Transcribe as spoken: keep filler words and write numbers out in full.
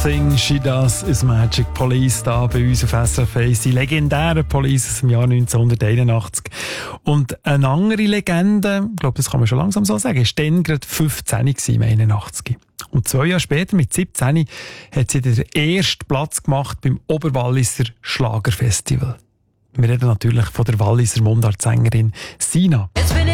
Everything She Does is Magic. Police da bei uns auf S R F eins. Die legendäre Police aus dem Jahr neunzehnhunderteinundachtzig. Und eine andere Legende, ich glaube, das kann man schon langsam so sagen, ist dann gerade fünfzehn im einundachtzig. Und zwei Jahre später, mit siebzehn, hat sie den ersten Platz gemacht beim Oberwalliser Schlagerfestival. Wir reden natürlich von der Walliser Mundartsängerin Sina. Jetzt